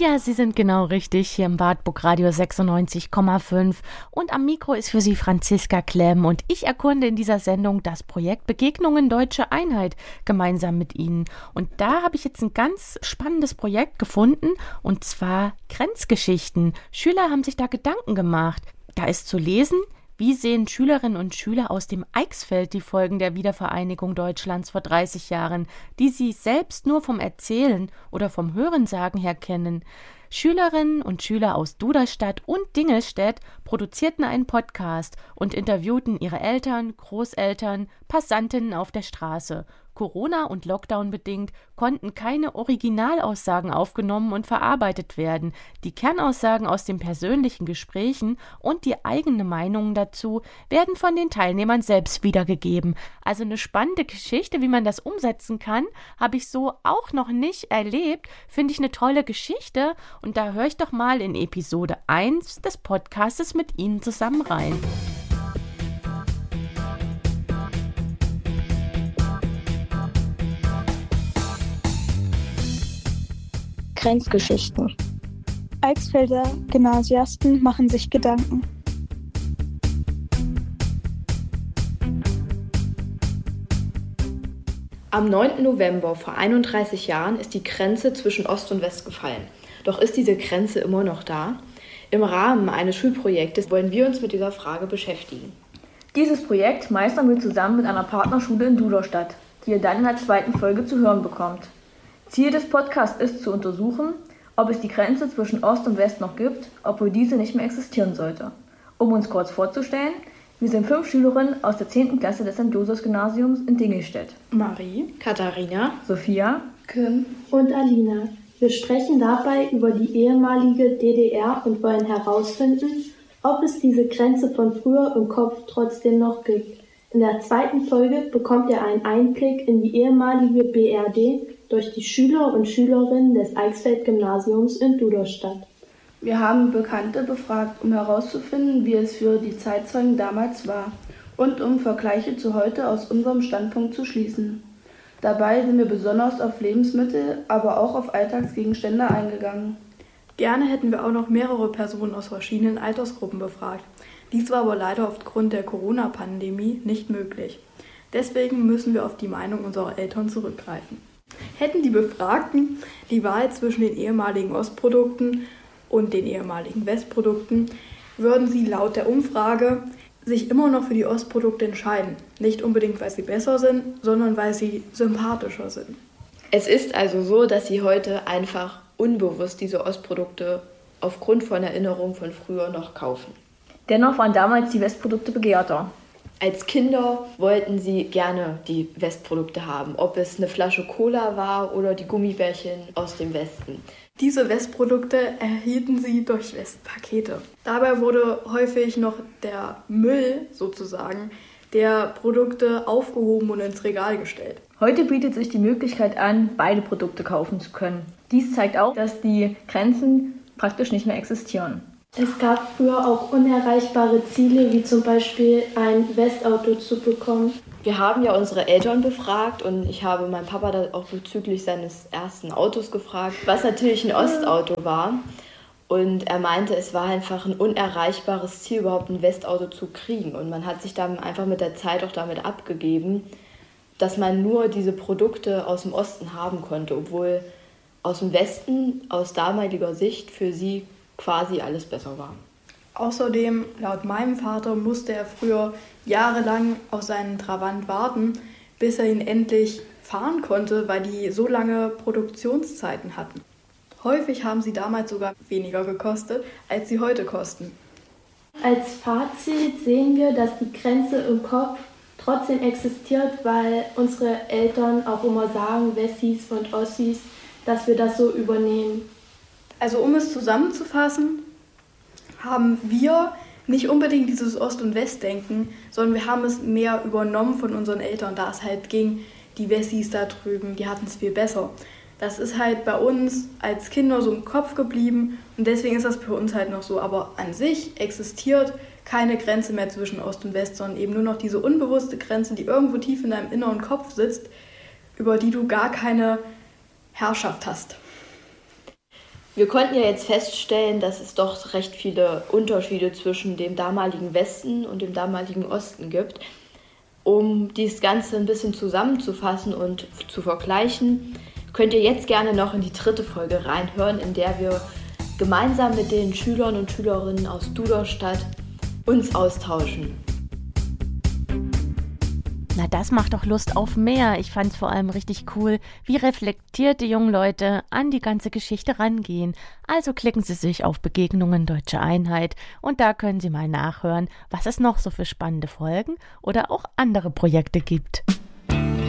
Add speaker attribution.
Speaker 1: Ja, Sie sind genau richtig, hier im Wartburg Radio 96,5 und am Mikro ist für Sie Franziska Klemm und ich erkunde in dieser Sendung das Projekt Begegnungen Deutsche Einheit gemeinsam mit Ihnen. Und da habe ich jetzt ein ganz spannendes Projekt gefunden und zwar Grenzgeschichten. Schüler haben sich da Gedanken gemacht. Da ist zu lesen: Wie sehen Schülerinnen und Schüler aus dem Eichsfeld die Folgen der Wiedervereinigung Deutschlands vor 30 Jahren, die sie selbst nur vom Erzählen oder vom Hörensagen her kennen? Schülerinnen und Schüler aus Duderstadt und Dingelstädt produzierten einen Podcast und interviewten ihre Eltern, Großeltern, Passantinnen auf der Straße. Corona und Lockdown bedingt konnten keine Originalaussagen aufgenommen und verarbeitet werden. Die Kernaussagen aus den persönlichen Gesprächen und die eigene Meinung dazu werden von den Teilnehmern selbst wiedergegeben. Also eine spannende Geschichte, wie man das umsetzen kann, habe ich so auch noch nicht erlebt. Finde ich eine tolle Geschichte und da höre ich doch mal in Episode 1 des Podcastes mit Ihnen zusammen rein.
Speaker 2: Grenzgeschichten. Eichsfelder Gymnasiasten machen sich Gedanken.
Speaker 3: Am 9. November vor 31 Jahren ist die Grenze zwischen Ost und West gefallen. Doch ist diese Grenze immer noch da? Im Rahmen eines Schulprojektes wollen wir uns mit dieser Frage beschäftigen.
Speaker 4: Dieses Projekt meistern wir zusammen mit einer Partnerschule in Duderstadt, die ihr dann in der 2. Folge zu hören bekommt. Ziel des Podcasts ist zu untersuchen, ob es die Grenze zwischen Ost und West noch gibt, obwohl diese nicht mehr existieren sollte. Um uns kurz vorzustellen: Wir sind 5 Schülerinnen aus der 10. Klasse des St. Josephs-Gymnasiums in Dingelstädt.
Speaker 3: Marie, Katharina,
Speaker 4: Sophia,
Speaker 5: Kim und Alina. Wir sprechen dabei über die ehemalige DDR und wollen herausfinden, ob es diese Grenze von früher im Kopf trotzdem noch gibt. In der 2. Folge bekommt ihr einen Einblick in die ehemalige BRD durch die Schüler und Schülerinnen des Eichsfeld-Gymnasiums in Duderstadt.
Speaker 6: Wir haben Bekannte befragt, um herauszufinden, wie es für die Zeitzeugen damals war und um Vergleiche zu heute aus unserem Standpunkt zu schließen. Dabei sind wir besonders auf Lebensmittel, aber auch auf Alltagsgegenstände eingegangen.
Speaker 7: Gerne hätten wir auch noch mehrere Personen aus verschiedenen Altersgruppen befragt. Dies war aber leider aufgrund der Corona-Pandemie nicht möglich. Deswegen müssen wir auf die Meinung unserer Eltern zurückgreifen. Hätten die Befragten die Wahl zwischen den ehemaligen Ostprodukten und den ehemaligen Westprodukten, würden sie laut der Umfrage sich immer noch für die Ostprodukte entscheiden. Nicht unbedingt, weil sie besser sind, sondern weil sie sympathischer sind.
Speaker 3: Es ist also so, dass sie heute einfach unbewusst diese Ostprodukte aufgrund von Erinnerungen von früher noch kaufen.
Speaker 4: Dennoch waren damals die Westprodukte begehrter.
Speaker 3: Als Kinder wollten sie gerne die Westprodukte haben, ob es eine Flasche Cola war oder die Gummibärchen aus dem Westen.
Speaker 7: Diese Westprodukte erhielten sie durch Westpakete. Dabei wurde häufig noch der Müll sozusagen der Produkte aufgehoben und ins Regal gestellt.
Speaker 4: Heute bietet sich die Möglichkeit an, beide Produkte kaufen zu können. Dies zeigt auch, dass die Grenzen praktisch nicht mehr existieren.
Speaker 5: Es gab früher auch unerreichbare Ziele, wie zum Beispiel ein Westauto zu bekommen.
Speaker 3: Wir haben ja unsere Eltern befragt und ich habe meinen Papa da auch bezüglich seines ersten Autos gefragt, was natürlich ein Ostauto war. Und er meinte, es war einfach ein unerreichbares Ziel, überhaupt ein Westauto zu kriegen. Und man hat sich dann einfach mit der Zeit auch damit abgegeben, dass man nur diese Produkte aus dem Osten haben konnte, obwohl aus dem Westen, aus damaliger Sicht, für sie quasi alles besser war.
Speaker 7: Außerdem, laut meinem Vater, musste er früher jahrelang auf seinen Trabant warten, bis er ihn endlich fahren konnte, weil die so lange Produktionszeiten hatten. Häufig haben sie damals sogar weniger gekostet, als sie heute kosten.
Speaker 5: Als Fazit sehen wir, dass die Grenze im Kopf trotzdem existiert, weil unsere Eltern auch immer sagen, Wessis und Ossis, dass wir das so übernehmen.
Speaker 7: Also um es zusammenzufassen, haben wir nicht unbedingt dieses Ost- und Westdenken, sondern wir haben es mehr übernommen von unseren Eltern, da es halt ging, die Wessis da drüben, die hatten es viel besser. Das ist halt bei uns als Kinder so im Kopf geblieben und deswegen ist das für uns halt noch so. Aber an sich existiert keine Grenze mehr zwischen Ost und West, sondern eben nur noch diese unbewusste Grenze, die irgendwo tief in deinem inneren Kopf sitzt, über die du gar keine Herrschaft hast.
Speaker 3: Wir konnten ja jetzt feststellen, dass es doch recht viele Unterschiede zwischen dem damaligen Westen und dem damaligen Osten gibt. Um dies Ganze ein bisschen zusammenzufassen und zu vergleichen, könnt ihr jetzt gerne noch in die 3. Folge reinhören, in der wir gemeinsam mit den Schülern und Schülerinnen aus Duderstadt uns austauschen.
Speaker 1: Na, das macht doch Lust auf mehr. Ich fand es vor allem richtig cool, wie reflektiert die jungen Leute an die ganze Geschichte rangehen. Also klicken Sie sich auf Begegnungen Deutsche Einheit und da können Sie mal nachhören, was es noch so für spannende Folgen oder auch andere Projekte gibt.